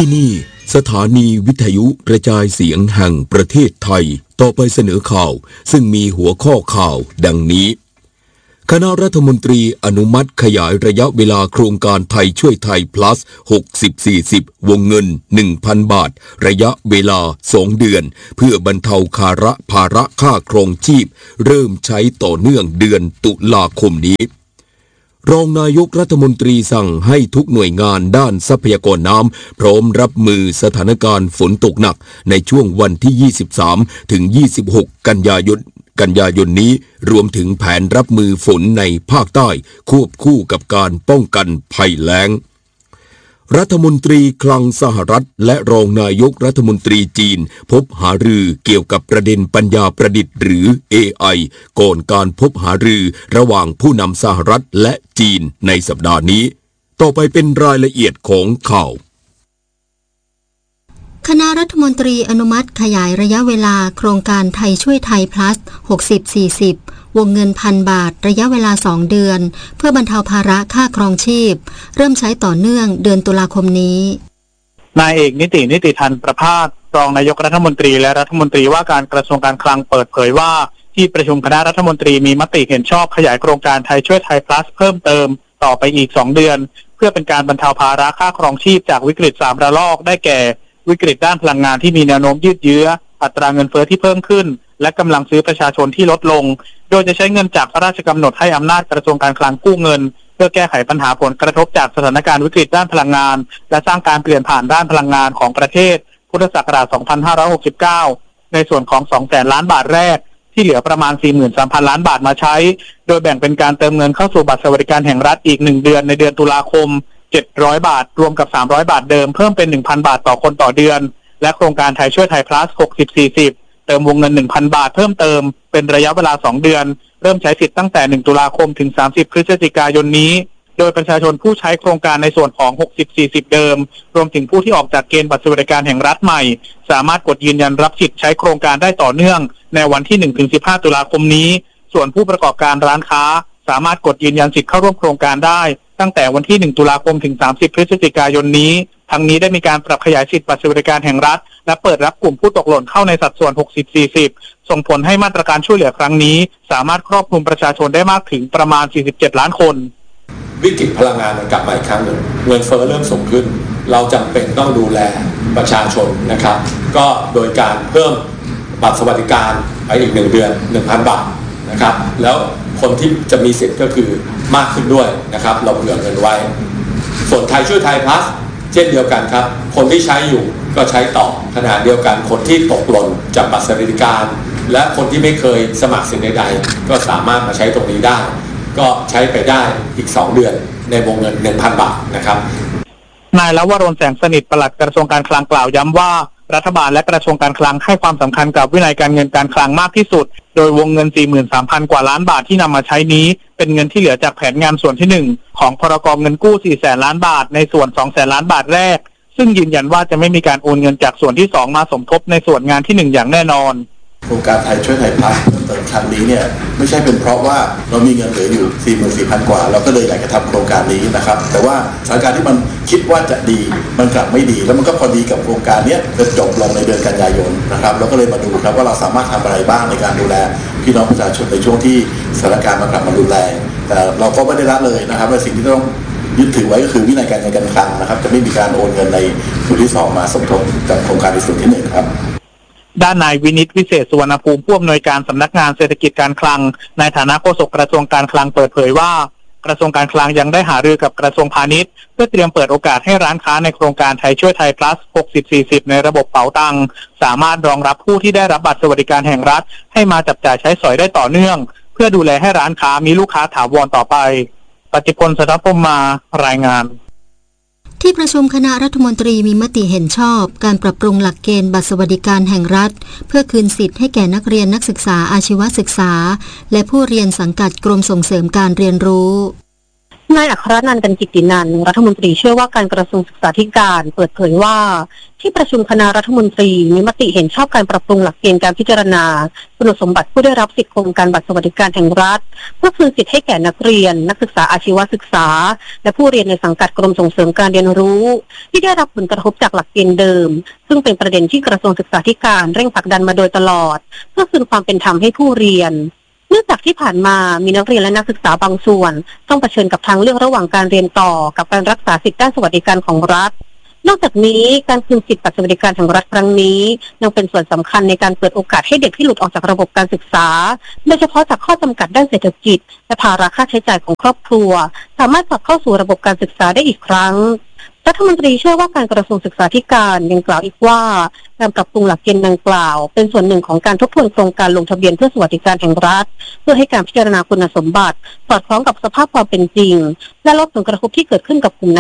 ที่นี่สถานีวิทยุกระจายเสียงแห่งประเทศไทยต่อไปเสนอข่าวซึ่งมีหัวข้อข่าวดังนี้คณะรัฐมนตรีอนุมัติขยายระยะเวลาโครงการไทยช่วยไทย plus 60-40 วงเงิน 1,000 บาทระยะเวลา 2 เดือนเพื่อบรรเทาภาระค่าครองชีพเริ่มใช้ต่อเนื่องเดือนตุลาคมนี้รองนายกรัฐมนตรีสั่งให้ทุกหน่วยงานด้านทรัพยากรน้ำพร้อมรับมือสถานการณ์ฝนตกหนักในช่วงวันที่ 23 ถึง 26 กันยายนนี้รวมถึงแผนรับมือฝนในภาคใต้ควบคู่กับการป้องกันภัยแล้งรัฐมนตรีคลังสหรัฐและรองนายกรัฐมนตรีจีนพบหารือเกี่ยวกับประเด็นปัญญาประดิษฐ์หรือ AI ก่อนการพบหารือระหว่างผู้นำสหรัฐและจีนในสัปดาห์นี้ต่อไปเป็นรายละเอียดของข่าวคณะรัฐมนตรีอนุมัติขยายระยะเวลาโครงการไทยช่วยไทย plus 60-40 วงเงิน 1,000 บาทระยะเวลา 2 เดือนเพื่อบรรเทาภาระค่าครองชีพเริ่มใช้ต่อเนื่องเดือนตุลาคมนี้นายเอกนิติธันประภาสรองนายกรัฐมนตรีและรัฐมนตรีว่าการกระทรวงการคลังเปิดเผยว่าที่ประชุมคณะรัฐมนตรีมีมติเห็นชอบขยายโครงการไทยช่วยไทย plus เพิ่มเติมต่อไปอีก 2 เดือนเพื่อเป็นการบรรเทาภาระค่าครองชีพจากวิกฤต3ระลอกได้แก่วิกฤตด้านพลังงานที่มีแนวโน้มยืดเยื้ออัตราเงินเฟ้อที่เพิ่มขึ้นและกำลังซื้อประชาชนที่ลดลงโดยจะใช้เงินจากพระราชกำหนดให้อำนาจกระทรวงการคลังกู้เงินเพื่อแก้ไขปัญหาผลกระทบจากสถานการณ์วิกฤตด้านพลังงานและสร้างการเปลี่ยนผ่านด้านพลังงานของประเทศพุทธศักราช 2569 ในส่วนของ 200,000 ล้านบาทแรกที่เหลือประมาณ 43,000 ล้านบาทมาใช้โดยแบ่งเป็นการเติมเงินเข้าสู่บัตรสวัสดิการแห่งรัฐอีก1เดือนในเดือนตุลาคม700 บาทรวมกับ300 บาทเดิมเพิ่มเป็น 1,000 บาทต่อคนต่อเดือนและโครงการไทยช่วยไทย plus 60-40 เติมวงเงิน 1,000 บาทเพิ่มเติมเป็นระยะเวลา 2 เดือนเริ่มใช้สิทธิ์ตั้งแต่ 1 ตุลาคมถึง 30 พฤศจิกายนนี้โดยประชาชนผู้ใช้โครงการในส่วนของ 60-40 เดิมรวมถึงผู้ที่ออกจากเกณฑ์บัตรสวัสดิการแห่งรัฐใหม่สามารถกดยืนยันรับสิทธิ์ใช้โครงการได้ต่อเนื่องในวันที่ 1-15 ตุลาคมนี้ส่วนผู้ประกอบการร้านค้าสามารถกดยืนยันสิทธิ์เข้าร่วมโครงการได้ตั้งแต่วันที่ 1 ตุลาคมถึง 30 พฤศจิกายนนี้ทั้งนี้ได้มีการปรับขยายสิทธิบัตรสวัสดิการแห่งรัฐและเปิดรับกลุ่มผู้ตกหล่นเข้าในสัดส่วน 60-40 ส่งผลให้มาตรการช่วยเหลือครั้งนี้สามารถครอบคลุมประชาชนได้มากถึงประมาณ 47 ล้านคนวิกฤตพลังงานมันกลับมาอีกครั้งหนึ่งเงินเฟ้อเริ่มสูงขึ้นเราจำเป็นต้องดูแลประชาชนนะครับก็โดยการเพิ่มบัตรสวัสดิการไปอีก1เดือน 1,000 บาทนะครับแล้วคนที่จะมีสิทธิ์ก็คือมากขึ้นด้วยนะครับเราเผื่อเงินไว้ส่วนไทยช่วยไทย plusเช่นเดียวกันครับคนที่ใช้อยู่ก็ใช้ต่อขณะเดียวกันคนที่ตกหล่นจากบัตรสวัสดิการและคนที่ไม่เคยสมัครสิ่งใดๆก็สามารถมาใช้ตรงนี้ได้ก็ใช้ไปได้อีก2เดือนในวงเงิน 1,000 บาทนะครับนายลวรน แสงสนิทปลัดกระทรวงการคลังกล่าวย้ำว่ารัฐบาลและกระทรวงการคลังให้ความสำคัญกับวินัยการเงินการคลังมากที่สุดโดยวงเงิน 43,000 กว่าล้านบาทที่นำมาใช้นี้เป็นเงินที่เหลือจากแผนงานส่วนที่1ของพรก.เงินกู้ 400,000 ล้านบาทในส่วน 200,000 ล้านบาทแรกซึ่งยืนยันว่าจะไม่มีการโอนเงินจากส่วนที่2มาสมทบในส่วนงานที่1อย่างแน่นอนโครงการไทยช่วยไทย plus เติมครั้งนี้เนี่ยไม่ใช่เป็นเพราะว่าเรามีเงินเหลืออยู่ 44,000 กว่าเราก็เลยอยากจะทำโครงการนี้นะครับแต่ว่าสถานการณ์ที่มันคิดว่าจะดีมันกลับไม่ดีแล้วมันก็พอดีกับโครงการนี้จะจบลงในเดือนกันยายนนะครับเราก็เลยมาดูครับว่าเราสามารถทำอะไรบ้างในการดูแลพี่น้องประชาชนในช่วงที่สถานการณ์มันกลับมารุนแรงแต่เราก็ไม่ได้ละเลยนะครับและสิ่งที่ต้องยึดถือไว้ก็คือวินัยการเงินการคลังนะครับจะไม่มีการโอนเงินในส่วนที่2มาสมทบกับโครงการในส่วนที่1ครับด้านนายวินิตวิเศษสุวรรณภูมิผู้อำนวยการสำนักงานเศรษฐกิจการคลังในฐานะโฆษกกระทรวงการคลังเปิดเผยว่ากระทรวงการคลังยังได้หารือกับกระทรวงพาณิชย์เพื่อเตรียมเปิดโอกาสให้ร้านค้าในโครงการไทยช่วยไทย plus 60-40 ในระบบเป๋าตังค์สามารถรองรับผู้ที่ได้รับบัตรสวัสดิการแห่งรัฐให้มาจับจ่ายใช้สอยได้ต่อเนื่องเพื่อดูแลให้ร้านค้ามีลูกค้าถาวรต่อไปปฏิพล สัทธพรหมมารายงานที่ประชุมคณะรัฐมนตรีมีมติเห็นชอบการปรับปรุงหลักเกณฑ์บัตรสวัสดิการแห่งรัฐเพื่อคืนสิทธิ์ให้แก่นักเรียนนักศึกษาอาชีวศึกษาและผู้เรียนสังกัดกรมส่งเสริมการเรียนรู้นายอัครนันท์ กันกิตตินันท์รัฐมนตรีช่วยว่าการกระทรวงศึกษาธิการเปิดเผยว่าที่ประชุมคณะรัฐมนตรีมีมติเห็นชอบการปรับปรุงหลักเกณฑ์การพิจารณาคุณสมบัติผู้ได้รับสิทธิโครงการบัตรสวัสดิการแห่งรัฐเพื่อคืนสิทธิให้แก่นักเรียนนักศึกษาอาชีวศึกษาและผู้เรียนในสังกัดกรมส่งเสริมการเรียนรู้ที่ได้รับผลกระทบจากหลักเกณฑ์เดิมซึ่งเป็นประเด็นที่กระทรวงศึกษาธิการเร่งผลักดันมาโดยตลอดเพื่อคืนความเป็นธรรมให้ผู้เรียนเนื่องจากที่ผ่านมามีนักเรียนและนักศึกษาบางส่วนต้องเผชิญกับทางเลือกระหว่างการเรียนต่อกับการรักษาสิทธิด้านสวัสดิการของรัฐนอกจากนี้การคืนสิทธิบัตรสวัสดิการแห่งรัฐครั้งนี้ยังเป็นส่วนสำคัญในการเปิดโอกาสให้เด็กที่หลุดออกจากระบบการศึกษาโดยเฉพาะจากข้อจำกัดด้านเศรษฐกิจและภาระค่าใช้จ่ายของครอบครัวสามารถกลับเข้าสู่ระบบการศึกษาได้อีกครั้งรัฐมนตรีช่วยว่าการกระทรวงศึกษาธิการยังกล่าวอีกว่าการปรับปรุงหลักเกณฑ์ดังกล่าวเป็นส่วนหนึ่งของการทบทวนโครงการลงทะเบียนเพื่อสวัสดิการแห่งรัฐเพื่อให้การพิจารณาคุณสมบัติสอดคล้องกับสภาพความเป็นจริงและลดผลกระทบที่เกิดขึ้นกับกลุ่ม